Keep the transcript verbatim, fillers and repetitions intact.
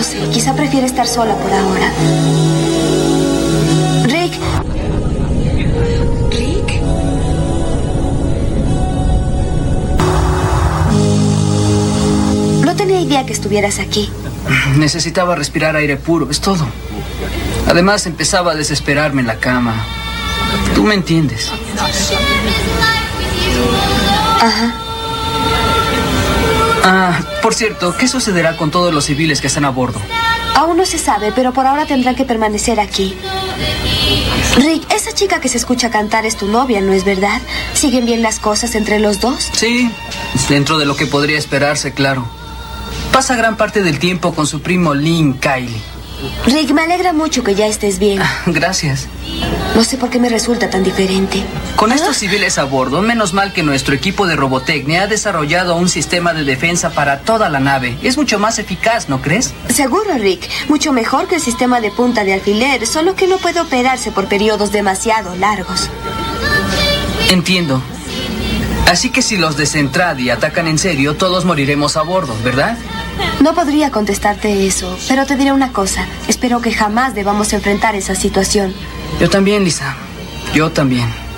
lo sé. Quizá prefiere estar sola por ahora. Rick. ¿Rick? No tenía idea que estuvieras aquí. Necesitaba respirar aire puro, es todo. Además, empezaba a desesperarme en la cama. Tú me entiendes. Ajá. Ah, por cierto, ¿qué sucederá con todos los civiles que están a bordo? Aún no se sabe, pero por ahora tendrán que permanecer aquí. Rick, esa chica que se escucha cantar es tu novia, ¿no es verdad? ¿Siguen bien las cosas entre los dos? Sí, dentro de lo que podría esperarse, claro. Pasa gran parte del tiempo con su primo Lynn Kylie. Rick, me alegra mucho que ya estés bien. Gracias. No sé por qué me resulta tan diferente. Con estos civiles a bordo, menos mal que nuestro equipo de robotecnia ha desarrollado un sistema de defensa para toda la nave. Es mucho más eficaz, ¿no crees? Seguro, Rick. Mucho mejor que el sistema de punta de alfiler, solo que no puede operarse por periodos demasiado largos. Entiendo. Así que si los de Centradi atacan en serio, todos moriremos a bordo, ¿verdad? No podría contestarte eso, pero te diré una cosa. Espero que jamás debamos enfrentar esa situación. Yo también, Lisa. Yo también.